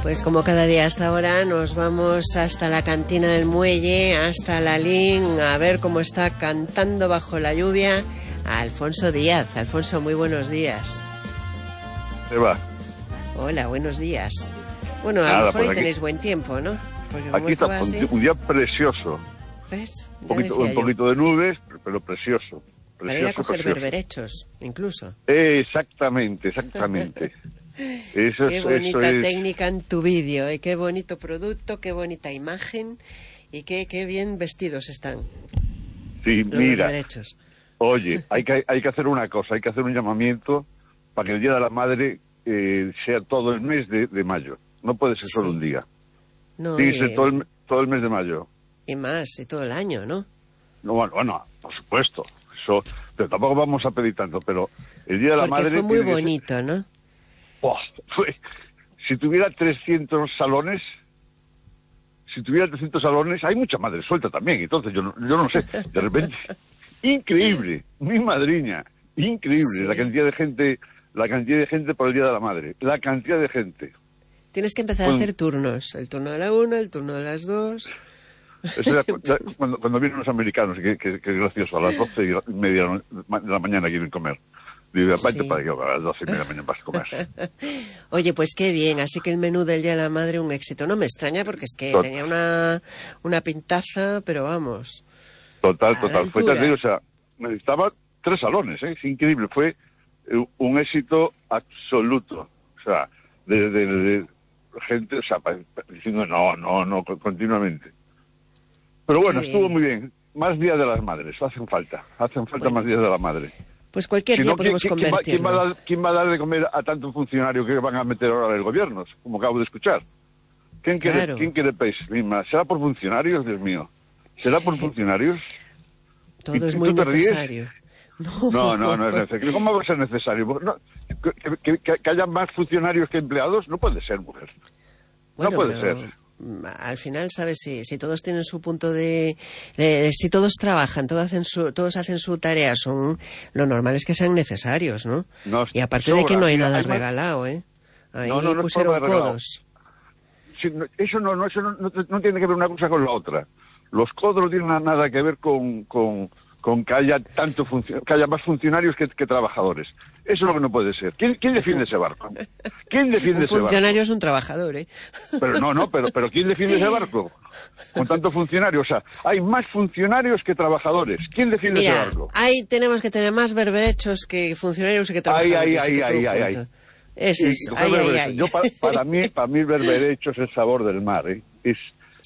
Pues como cada día hasta ahora nos vamos hasta la cantina del muelle, hasta la LIN, a ver cómo está cantando bajo la lluvia a Alfonso Díaz. Alfonso, muy buenos días. Eva. Hola, buenos días. Bueno, a lo mejor pues hoy tenéis buen tiempo, ¿no? Aquí está un día precioso. ¿Ves? Un poquito de nubes, pero precioso. Para ir a coger berberechos, incluso. Exactamente. Qué bonita técnica en tu vídeo, qué bonito producto, qué bonita imagen y qué bien vestidos están. Sí, mira, oye, hay que hacer una cosa, hay que hacer un llamamiento para que el Día de la Madre sea todo el mes de mayo. No puede ser solo un día. No, tiene que ser todo el mes de mayo. Y más, y todo el año, ¿no? No, bueno, por supuesto. Eso, pero tampoco vamos a pedir tanto, pero el Día de la Madre... Fue muy bonito, ¿no? Si tuviera 300 salones, hay mucha madre suelta también, entonces yo no sé, de repente, increíble, mi madrina, increíble, sí. la cantidad de gente por el Día de la Madre, la cantidad de gente. Tienes que empezar a hacer turnos, el turno de la 1, el turno de las 2... Eso ya, cuando vienen los americanos, que es gracioso, a las 12:30 de la mañana quieren comer. Digo, aparte para que a las 12:30 de la mañana vas a comer. Oye, pues qué bien, así que el menú del Día de la Madre un éxito. No me extraña porque es que tenía una pintaza, pero vamos. Total. Fue terrible, o sea, necesitaba 3 salones, es increíble. Fue un éxito absoluto. O sea, de gente, o sea, diciendo no, continuamente. Pero bueno, estuvo muy bien. Más días de las madres, hacen falta más días de la madre. Pues cualquier día podemos convertirlo. ¿Quién va a dar de comer a tanto funcionario que van a meter ahora el gobierno? Como acabo de escuchar. ¿Quién quiere país? ¿Será por funcionarios, Dios mío? ¿Será por funcionarios? Todo es muy necesario. No es necesario. ¿Cómo va a ser necesario? No, que haya más funcionarios que empleados, no puede ser, mujer. Bueno, no puede ser. Al final, ¿sabes? Si todos tienen su punto de... si todos trabajan, todos hacen su tarea, lo normal es que sean necesarios, ¿no? Y aparte de que no hay nada regalado, Ahí no pusieron codos. Sí, eso no tiene que ver una cosa con la otra. Los codos no tienen nada que ver con que haya que haya más funcionarios que trabajadores. Eso es lo que no puede ser. ¿Quién defiende ese barco? ¿Quién defiende ese barco? Un funcionario es un trabajador, Pero ¿quién defiende ese barco? Con tanto funcionario, o sea, hay más funcionarios que trabajadmrabadores. ¿Quién defiende ese barco? Ahí tenemos que tener más berberechos que funcionarios y que trabajadores. Ay. Ese es, Yo para mí el berberecho es el sabor del mar, Es